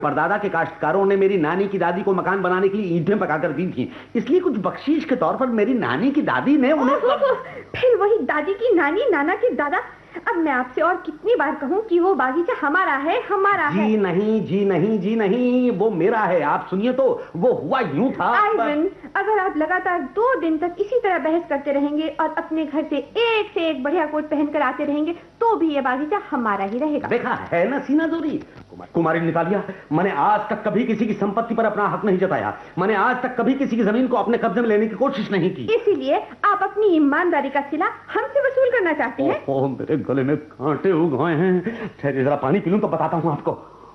परदादा के काश्तकारों ने मेरी नानी की दादी को मकान बनाने के लिए ईंटें पकाकर दी थी, इसलिए कुछ बख्शीश के तौर पर मेरी नानी की दादी ने उन्हें। फिर वही दादी की नानी, नाना की दादा। अब मैं आपसे और कितनी बार कहूँ कि वो बागीचा हमारा है, हमारा है। जी नहीं, जी नहीं, जी नहीं, वो मेरा है। आप सुनिए तो, वो हुआ यूं था। आइवन, अगर आप लगातार 2 दिन तक इसी तरह बहस करते रहेंगे और अपने घर से एक बढ़िया कोट पहनकर आते रहेंगे तो भी ये बागीचा हमारा ही रहेगा। देखा है ना सीनाजोरी। कुमारी नितालिया, मैंने आज तक कभी किसी की संपत्ति पर अपना हक नहीं जताया। मैंने आज तक कभी किसी की जमीन को अपने कब्जे में लेने की कोशिश नहीं की। इसीलिए आप अपनी ईमानदारी का सिला हमसे वसूल करना चाहते हैं। ओह, मेरे गले में कांटे उग गए हैं। ठहरिए, जरा पानी पी लूं तो बताता हूं आपको।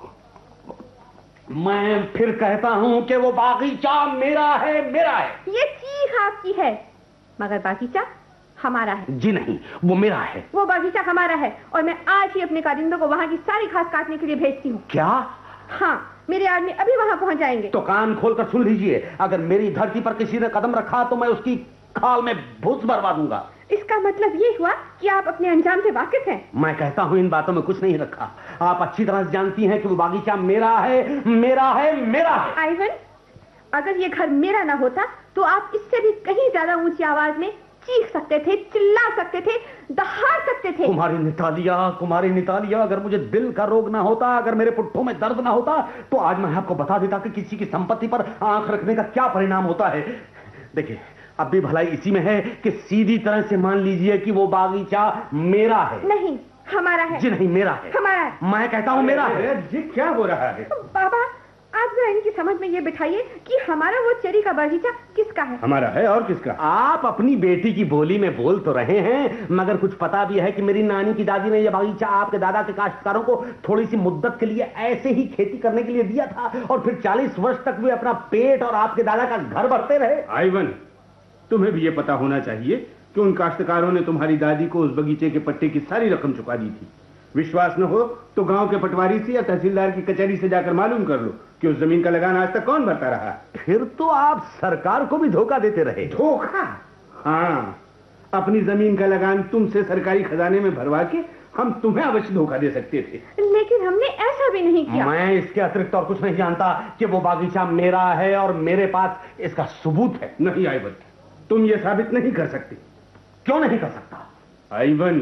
मैं फिर कहता हूं कि वो बागीचा मेरा है, मेरा है। ये चीख आपकी है, मगर बागीचा हमारा है। जी नहीं, वो मेरा है। वो बागीचा हमारा है और मैं आज ही अपने कारिंदों को वहाँ की सारी घास काटने के लिए भेजती हूँ। क्या? हाँ, मेरे आदमी अभी वहाँ पहुँच जाएंगे। तो कान खोलकर सुन लीजिए, अगर मेरी धरती पर किसी ने कदम रखा तो मैं उसकी खाल में भूस भरवा दूंगा। इसका मतलब ये हुआ कि आप अपने अंजाम से वाकिफ हैं। मैं कहता हूँ इन बातों में कुछ नहीं रखा। आप अच्छी तरह से जानती हैं कि वो बागीचा मेरा है, मेरा है, मेरा है। आइवन, अगर ये घर मेरा ना होता तो आप इससे भी कहीं ज्यादा ऊंची आवाज में चीख सकते थे, चिल्ला सकते थे, दहाड़ सकते थे। कुमारी नितालिया, अगर मुझे दिल का रोग ना होता, अगर मेरे पुट्ठों में दर्द ना होता, तो आज मैं आपको बता देता कि किसी की संपत्ति पर आंख रखने का क्या परिणाम होता है। देखिए, अब भी भलाई इसी में है कि सीधी तरह से मान लीजिए कि वो बागीचा मेरा है। नहीं, हमारा है। जी नहीं, मेरा है। हमारा है। मैं कहता हूँ मेरा है। जी क्या हो रहा है? बाबा, आप जरा इनकी समझ में ये बिठाइए कि हमारा वो चेरी का बागीचा किसका है। हमारा है और किसका? आप अपनी बेटी की बोली में बोल तो रहे हैं, मगर कुछ पता भी है कि मेरी नानी की दादी ने यह बागीचा आपके दादा के काश्तकारों को थोड़ी सी मुद्दत के लिए ऐसे ही खेती करने के लिए दिया था, और फिर 40 वर्ष तक वे अपना पेट और आपके दादा का घर भरते रहे। आइवन, तुम्हें भी ये पता होना चाहिए कि उन काश्तकारों ने तुम्हारी दादी को उस बगीचे के पट्टे की सारी रकम चुका दी थी। विश्वास न हो तो गांव के पटवारी से या तहसीलदार की कचहरी से जाकर मालूम कर लो कि उस जमीन का लगान आज तक कौन भरता रहा। फिर तो आप सरकार को भी धोखा देते रहे। धोखा? हाँ, अपनी जमीन का लगान तुमसे सरकारी खजाने में भरवा के हम तुम्हें अवश्य धोखा दे सकते थे, लेकिन हमने ऐसा भी नहीं किया। मैं इसके अतिरिक्त और कुछ नहीं जानता कि वो बागीचा मेरा है और मेरे पास इसका सबूत है। नहीं आइवन, तुम ये साबित नहीं कर सकते। क्यों नहीं कर सकता? आइवन,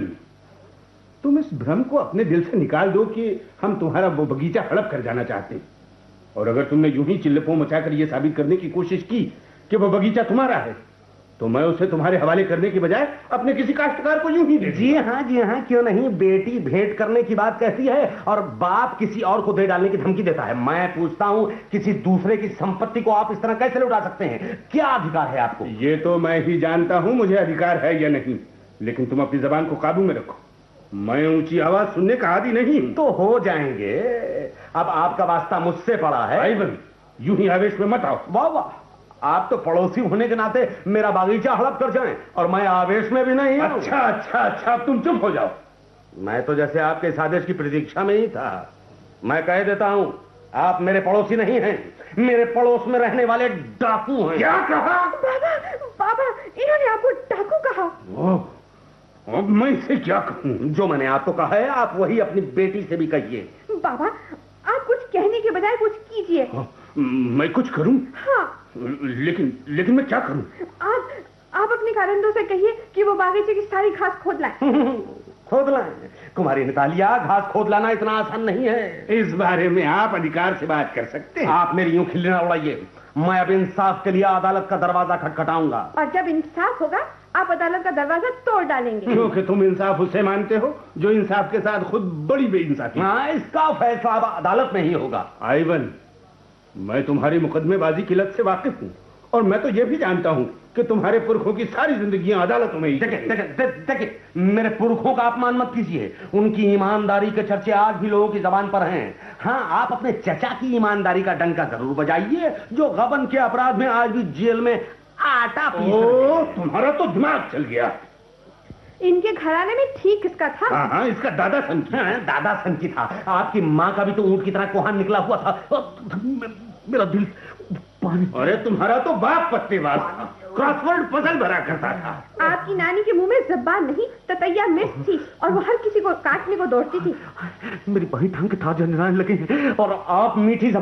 तुम इस भ्रम को अपने दिल से निकाल दो कि हम तुम्हारा वो बगीचा हड़प कर जाना चाहते हैं। और अगर तुमने यूं ही चिल्लपों मचाकर यह साबित करने की कोशिश की कि वो बगीचा तुम्हारा है, तो मैं उसे तुम्हारे हवाले करने की बजाय अपने किसी काश्तकार को यूं ही दे। जी हाँ, क्यों नहीं। बेटी भेंट करने की बात कहती है और बाप किसी और को दे डालने की धमकी देता है। मैं पूछता हूँ, किसी दूसरे की संपत्ति को आप इस तरह कैसे लुटा सकते हैं? क्या अधिकार है आपको? ये तो मैं ही जानता हूं मुझे अधिकार है या नहीं, लेकिन तुम अपनी जबान को काबू में रखो। मैं ऊंची आवाज सुनने का आदी नहीं। तो हो जाएंगे। अब आपका वास्ता मुझसे पड़ा है। आइवन, यूं ही आवेश में मत आओ। वाह वाह, आप तो पड़ोसी होने के नाते मेरा बागीचा हड़प कर जाएं, और मैं आवेश में भी नहीं हूं। अच्छा, तुम चुप हो जाओ। मैं तो जैसे आपके इस आदेश की प्रतीक्षा में ही था। मैं कह देता हूं, आप मेरे पड़ोसी नहीं हैं, मेरे पड़ोस में रहने वाले डाकू हैं। क्या कहा? बाबा, इन्होंने आपको डाकू कहा। अब मैं इसे क्या कहूं? जो मैंने आपको कहा है, आप वही अपनी बेटी से भी कहिए। बाबा, आप कुछ कहने के बजाय कुछ कीजिए। मैं कुछ करूं? हाँ। लेकिन मैं क्या करूं? आप अपने कारिंदों से कहिए कि वो बागीचे की सारी घास खोद लाएं। खोद लाएं? कुमारी नितालिया, घास खोद लाना इतना आसान नहीं है। इस बारे में आप अधिकार से बात कर सकते हैं। आप मेरी यूं खिल्ली ना उड़ाइए। मैं अब इंसाफ के लिए अदालत का दरवाजा खटखटाऊंगा, और जब इंसाफ होगा आप अदालत का दरवाजा तोड़ डालेंगे। क्योंकि तुम इंसाफ उसे मानते हो जो इंसाफ के साथ खुद बड़ी बेइंसाफी। हाँ, इसका फैसला अब अदालत में ही होगा। आइवन, मैं तुम्हारी मुकदमेबाजी की लत से वाकिफ हूँ, और मैं तो यह भी जानता हूँ कि तुम्हारे पुरखों की सारी जिंदगियां अदालतों में ही। देखिए, मेरे पुरखों का अपमान मत कीजिए। उनकी ईमानदारी के चर्चे आज भी लोगों की जबान पर हैं। हाँ, आप अपने चचा की ईमानदारी का डंका जरूर बजाइए, जो गबन के अपराध में आज भी जेल में आटा पीस रहे हैं। तुम्हारा तो दिमाग चल गया। इनके घराने में ठीक किसका था? हाँ, इसका दादा सन की। दादा सन की था। आपकी माँ का भी तो ऊंट की तरह कोहान निकला हुआ था। मेरा दिल पानी। अरे तुम्हारा तो बाप पत्तेबाज था। क्रॉसवर्ड पजल भरा करता था। आपकी नानी के मुंह में ज़बान नहीं, ततैया मिर्च थी और वो हर किसी को काटने को दौड़ती थी। मेरी बही ढंग के था जनराने लगे और आप मीठी